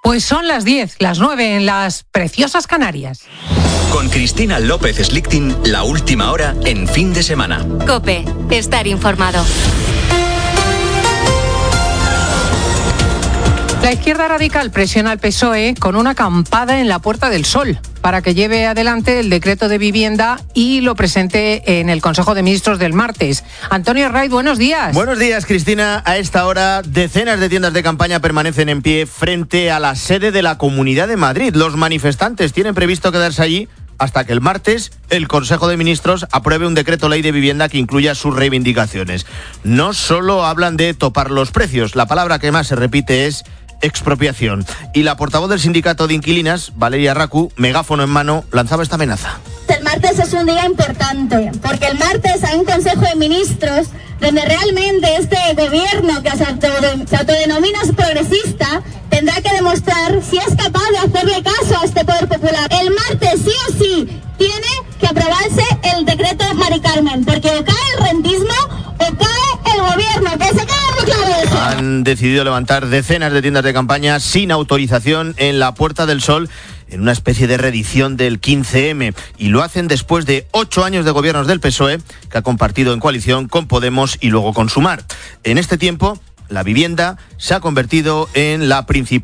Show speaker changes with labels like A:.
A: Pues son las 10, las 9 en las preciosas Canarias.
B: Con Cristina López Slichting, la última hora en fin de semana.
C: COPE, estar informado.
A: La izquierda radical presiona al PSOE con una acampada en la Puerta del Sol para que lleve adelante el decreto de vivienda y lo presente en el Consejo de Ministros del martes. Antonio Herraiz, buenos días.
D: Buenos días, Cristina. A esta hora, decenas de tiendas de campaña permanecen en pie frente a la sede de la Comunidad de Madrid. Los manifestantes tienen previsto quedarse allí hasta que el martes el Consejo de Ministros apruebe un decreto ley de vivienda que incluya sus reivindicaciones. No solo hablan de topar los precios, la palabra que más se repite es expropiación. Y la portavoz del sindicato de inquilinas, Valeria Racu, megáfono en mano, lanzaba esta amenaza.
E: El martes es un día importante, porque el martes hay un Consejo de Ministros donde realmente este gobierno que se autodenomina progresista tendrá que demostrar si es capaz de hacerle caso a este poder popular. El martes sí o sí tiene que aprobarse el decreto Mari Carmen, porque o cae el rentismo o cae el gobierno, que se quede muy claro eso.
D: Han decidido levantar decenas de tiendas de campaña sin autorización en la Puerta del Sol, en una especie de reedición del 15M, y lo hacen después de 8 años de gobiernos del PSOE, que ha compartido en coalición con Podemos y luego con Sumar. En este tiempo, la vivienda se ha convertido en la principal